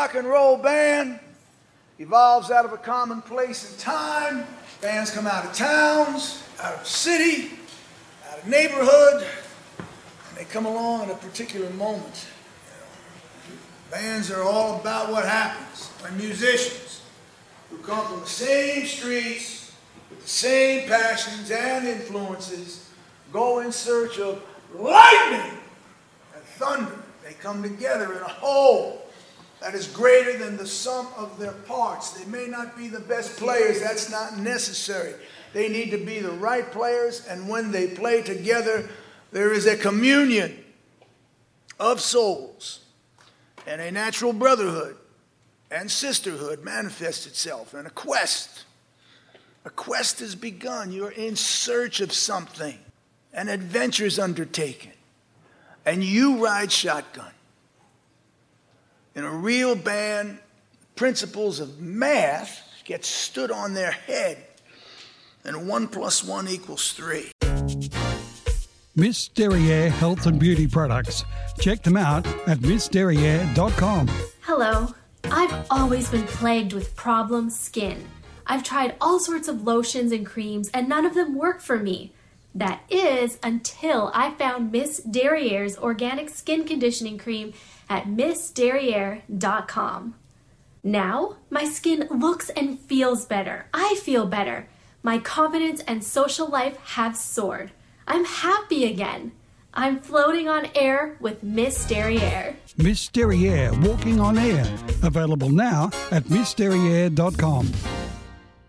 rock and roll band evolves out of a common place and time. Bands come out of towns, out of city, out of neighborhood, and they come along at a particular moment. Bands are all about what happens when musicians who come from the same streets with the same passions and influences go in search of lightning and thunder. They come together in a whole that is greater than the sum of their parts. They may not be the best players. That's not necessary. They need to be the right players, and when they play together, there is a communion of souls, and a natural brotherhood and sisterhood manifests itself, and a quest. A quest has begun. You're in search of something. An adventure is undertaken, and you ride shotgun. In a real band, principles of math get stood on their head, and 1 + 1 = 3. Miss Derriere Health and Beauty Products. Check them out at missderriere.com. Hello. I've always been plagued with problem skin. I've tried all sorts of lotions and creams, and none of them work for me. That is, until I found Miss Derriere's organic skin conditioning cream at missderriere.com. Now, my skin looks and feels better. I feel better. My confidence and social life have soared. I'm happy again. I'm floating on air with Miss Derriere. Miss Derriere Walking on Air. Available now at missderriere.com.